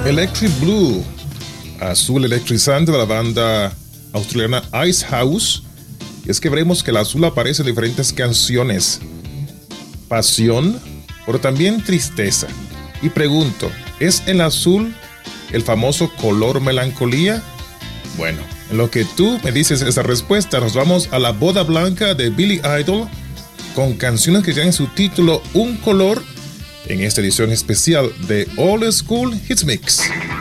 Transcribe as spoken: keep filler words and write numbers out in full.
Electric Blue, azul electrizante de la banda australiana Ice House. Y es que veremos que el azul aparece en diferentes canciones. Pasión, pero también tristeza. Y pregunto, ¿es el azul el famoso color melancolía? Bueno, en lo que tú me dices esa respuesta, nos vamos a la boda blanca de Billy Idol con canciones que tienen su título Un color en esta edición especial de Old School Hits Mix.